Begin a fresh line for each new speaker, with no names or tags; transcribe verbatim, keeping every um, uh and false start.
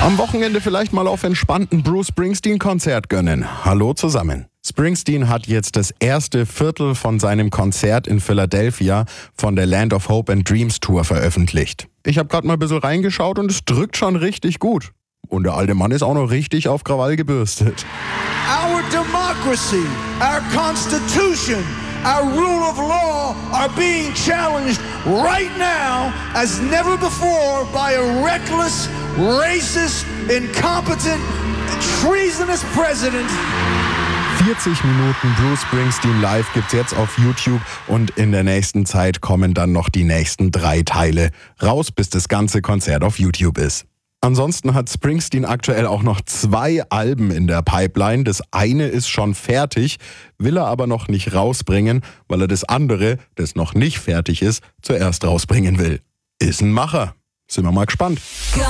Am Wochenende vielleicht mal auf entspannten Bruce Springsteen-Konzert gönnen. Hallo zusammen. Springsteen hat jetzt das erste Viertel von seinem Konzert in Philadelphia von der Land of Hope and Dreams Tour veröffentlicht. Ich habe gerade mal ein bisschen reingeschaut und es drückt schon richtig gut. Und der alte Mann ist auch noch richtig auf Krawall gebürstet.
Our democracy, our constitution, our rule of law are being challenged right now as never before by a reckless, racist, incompetent, treasonous president.
vierzig Minuten Bruce Springsteen live gibt's jetzt auf YouTube und in der nächsten Zeit kommen dann noch die nächsten drei Teile raus, bis das ganze Konzert auf YouTube ist. Ansonsten hat Springsteen aktuell auch noch zwei Alben in der Pipeline. Das eine ist schon fertig, will er aber noch nicht rausbringen, weil er das andere, das noch nicht fertig ist, zuerst rausbringen will. Ist ein Macher. Sind wir mal gespannt.